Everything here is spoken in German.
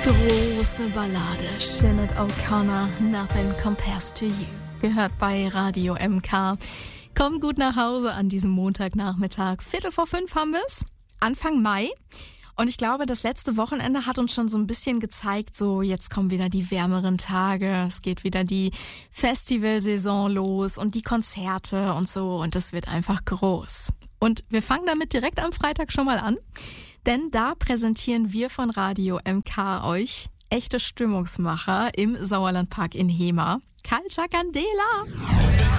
Große Ballade, Sinead O'Connor, Nothing Compares to You. Gehört bei Radio MK. Kommt gut nach Hause an diesem Montagnachmittag. 4:45 haben wir's. Anfang Mai. Und ich glaube, das letzte Wochenende hat uns schon so ein bisschen gezeigt, so jetzt kommen wieder die wärmeren Tage, es geht wieder die Festivalsaison los und die Konzerte und so und es wird einfach groß. Und wir fangen damit direkt am Freitag schon mal an, denn da präsentieren wir von Radio MK euch echte Stimmungsmacher im Sauerlandpark in Hema. Culture Candela!